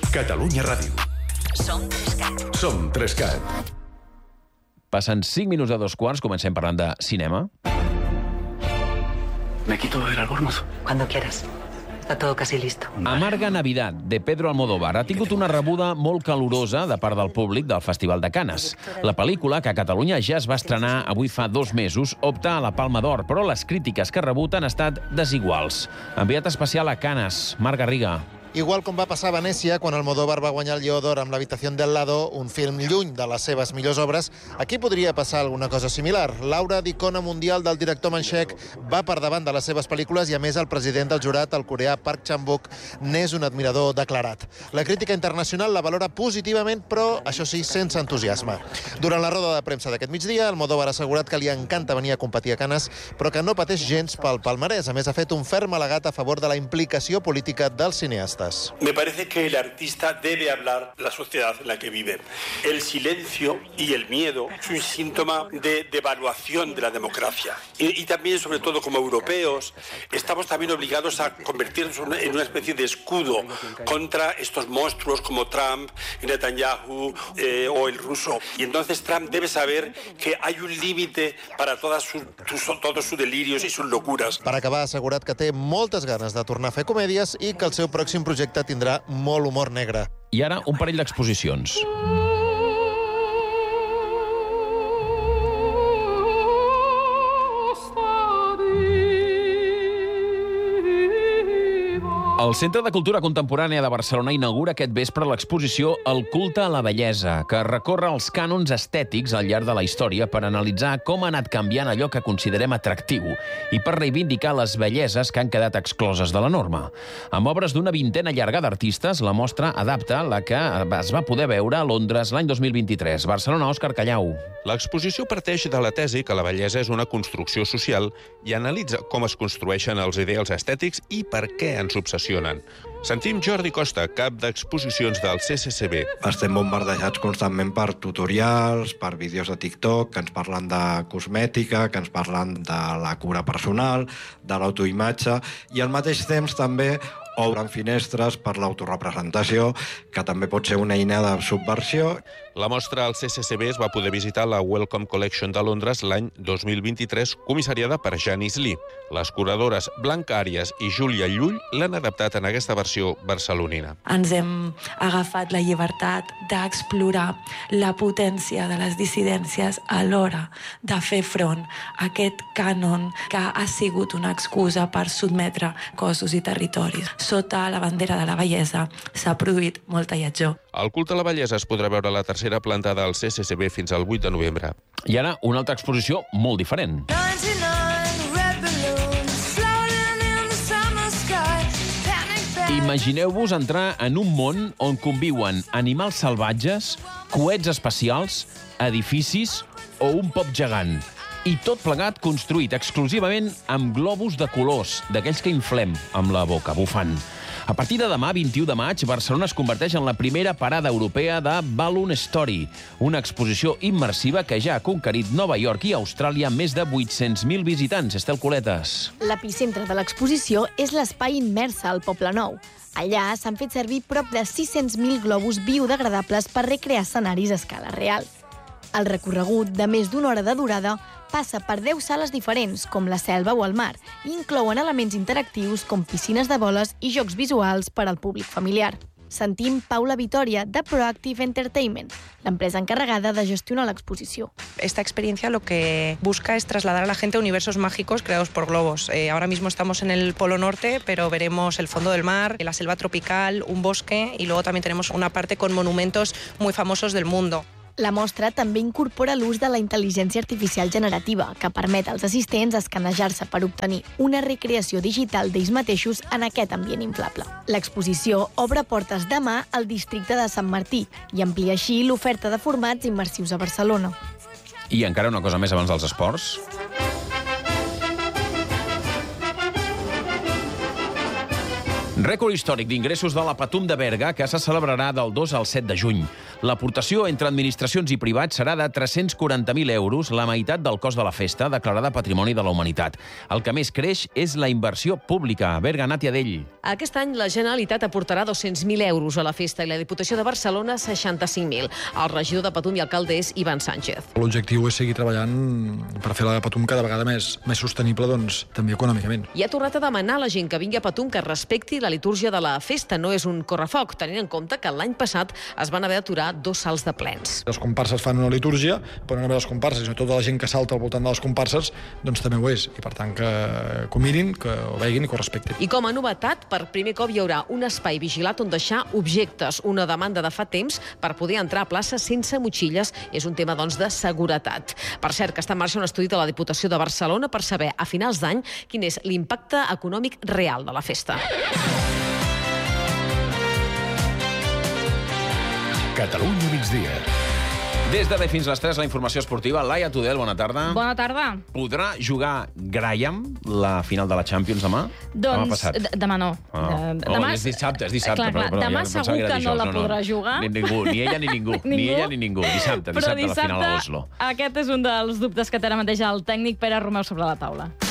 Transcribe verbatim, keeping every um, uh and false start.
Catalunya Ràdio. Som Trescat. Som Trescat. Passen cinc minuts a dos quarts, comencem parlant de cinema. ¿Me quito el albornoz? Cuando quieras. Está todo casi listo. Amarga Navidad, de Pedro Almodóvar, ha tingut una rebuda molt calorosa de part del públic del Festival de Canes. La pel·lícula, que a Catalunya ja es va estrenar avui fa dos mesos, opta a la Palma d'Or, però les crítiques que ha rebut han estat desiguals. Enviat especial a Canes, Marc Garriga. Igual com va passar a Venècia, quan Almodóvar va guanyar el Lleó d'Or amb l'Habitació del Lado, un film lluny de les seves millors obres, aquí podria passar alguna cosa similar. L'aura d'icona mundial del director manxec va per davant de les seves pel·lícules i, a més, el president del jurat, el coreà Park Chan-wook, n'és un admirador declarat. La crítica internacional la valora positivament, però, això sí, sense entusiasme. Durant la roda de premsa d'aquest migdia, Almodóvar ha assegurat que li encanta venir a competir a Canes, però que no pateix gens pel palmarès. A més, ha fet un ferm al·legat a favor de la implicació política dels cineastes. Me parece que el artista debe hablar la sociedad en la que vive. El silencio y el miedo es un síntoma de devaluación de la democracia. Y, y también, sobre todo como europeos, estamos también obligados a convertirnos en una especie de escudo contra estos monstruos como Trump, Netanyahu eh, o el ruso. Y entonces Trump debe saber que hay un límite para todas sus, sus, todos sus delirios y sus locuras. Per acabar, ha assegurat que té moltes ganes de tornar a fer comèdies i que el seu pròxim projecte tindrà molt humor negre. I ara, un parell d'exposicions. El Centre de Cultura Contemporània de Barcelona inaugura aquest vespre l'exposició El culte a la bellesa, que recorre els cànons estètics al llarg de la història per analitzar com ha anat canviant allò que considerem atractiu i per reivindicar les belleses que han quedat excloses de la norma. Amb obres d'una vintena llarga d'artistes, la mostra adapta la que es va poder veure a Londres l'any dos mil vint-i-tres. Barcelona, Òscar Callau. L'exposició parteix de la tesi que la bellesa és una construcció social i analitza com es construeixen els ideals estètics i per què ens obsessionen. Sentim Jordi Costa, cap d'exposicions del C C C B. Estem bombardejats constantment per tutorials, per vídeos de TikTok, que ens parlen de cosmètica, que ens parlen de la cura personal, de l'autoimatge, i al mateix temps també obren finestres per l'autorepresentació, que també pot ser una eina de subversió. La mostra al C C C B es va poder visitar la Wellcome Collection de Londres l'any dos mil vint-i-tres, comissariada per Janice Lee. Les curadores Blanca Àries i Júlia Llull l'han adaptat en aquesta versió barcelonina. Ens hem agafat la llibertat d'explorar la potència de les dissidències a l'hora de fer front a aquest cànon que ha sigut una excusa per sotmetre cossos i territoris. Sota la bandera de la bellesa s'ha produït molta lletjor. El culte a la bellesa es podrà veure a la tercera planta del C C C B fins al vuit de novembre. I ara, una altra exposició molt diferent. Imagineu-vos entrar en un món on conviuen animals salvatges, coets espacials, edificis o un pop gegant. I tot plegat construït exclusivament amb globus de colors, d'aquells que inflem amb la boca, bufant. A partir de demà, vint-i-u de maig, Barcelona es converteix en la primera parada europea de Balloon Story, una exposició immersiva que ja ha conquerit Nova York i Austràlia amb més de vuit-cents mil visitants. Estel Coletes. L'epicentre de l'exposició és l'espai Immersa al Poble Nou. Allà s'han fet servir prop de sis-cents mil globus biodegradables per recrear escenaris a escala real. El recorregut, de més d'una hora de durada, passa per deu sales diferents, com la selva o el mar, i inclouen elements interactius com piscines de boles i jocs visuals per al públic familiar. Sentim Paula Vitòria, de Proactive Entertainment, l'empresa encarregada de gestionar l'exposició. Esta experiencia lo que busca es trasladar a la gente a universos mágicos creados por globos. Eh, ahora mismo estamos en el Polo Norte, pero veremos el fondo del mar, la selva tropical, un bosque, y luego también tenemos una parte con monumentos muy famosos del mundo. La mostra també incorpora l'ús de la intel·ligència artificial generativa, que permet als assistents escanejar-se per obtenir una recreació digital d'ells mateixos en aquest ambient inflable. L'exposició obre portes demà al districte de Sant Martí i amplia així l'oferta de formats immersius a Barcelona. I encara una cosa més abans dels esports. Rècord històric d'ingressos de la Patum de Berga, que se celebrarà del dos al set de juny. L'aportació entre administracions i privats serà de tres-cents quaranta mil euros, la meitat del cost de la festa, declarada Patrimoni de la Humanitat. El que més creix és la inversió pública. Berga, Nàtia Dell. Aquest any la Generalitat aportarà dos-cents mil euros a la festa i la Diputació de Barcelona seixanta-cinc mil. El regidor de Patum i alcalde és Ivan Sánchez. L'objectiu és seguir treballant per fer la Patum cada vegada més, més sostenible, doncs, també econòmicament. I ha tornat a demanar a la gent que vingui a Patum que respecti la litúrgia de la festa. No és un correfoc, tenint en compte que l'any passat es van haver d'aturar dos salts de plens. Les comparses fan una litúrgia, però no només les comparses, sinó tota la gent que salta al voltant de les comparses, doncs també ho és. I per tant que, que ho mirin, que ho veguin i que ho respectin. I com a novetat, per primer cop hi haurà un espai vigilat on deixar objectes, una demanda de fa temps per poder entrar a plaça sense motxilles. És un tema, doncs, de seguretat. Per cert, que està en marxa un estudi de la Diputació de Barcelona per saber a finals d'any quin és l'impacte econòmic real de la festa. Catalunya migdia. Des de bé fins a les tres, la informació esportiva. Laia Tudel, bona tarda. Bona tarda. Podrà jugar Graham la final de la Champions demà? Doncs, demà passat. Demà no. Ah. De, demà... Oh, és dissabte, és dissabte. Clar, clar, però, però demà ja segur que, que no la podrà jugar. Ni, ningú, ni ella ni ningú. ningú. Ni ella ni ningú. Dissabte, dissabte, dissabte la final a Oslo. Aquest és un dels dubtes que té ara mateix el tècnic Pere Romeu sobre la taula.